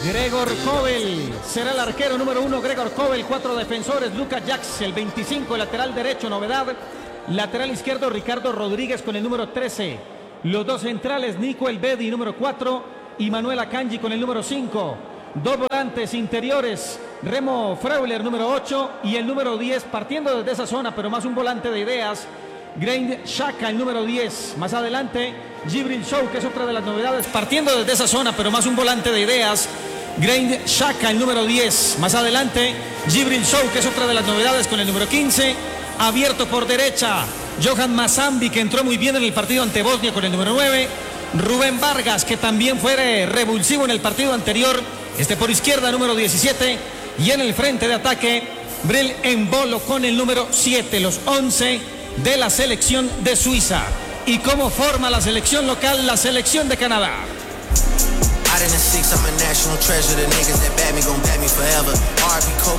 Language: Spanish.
Gregor Kobel será el arquero número 1. Gregor Kobel, 4 defensores. Lucas Jax, el 25, el lateral derecho, novedad. Lateral izquierdo, Ricardo Rodríguez con el número 13. Los dos centrales, Nico Elvedi, número 4, y Manuel Akanji con el número 5. Dos volantes interiores, Remo Freuler, número 8, y el número 10, partiendo desde esa zona, pero más un volante de ideas, Granit Xhaka, el número 10. Más adelante, Djibril Sow, que es otra de las novedades, partiendo desde esa zona, pero más un volante de ideas, Granit Xhaka, el número 10. Más adelante, Djibril Sow, que es otra de las novedades, con el número 15. Abierto por derecha, Johan Mazambi, que entró muy bien en el partido ante Bosnia con el número 9. Rubén Vargas, que también fue revulsivo en el partido anterior, por izquierda, número 17. Y en el frente de ataque, Bril Embolo con el número 7. Los 11 de la selección de Suiza. ¿Y cómo forma la selección local, la selección de Canadá? Out in the six, I'm a national treasure. The niggas that bad me gon' bad me forever. RP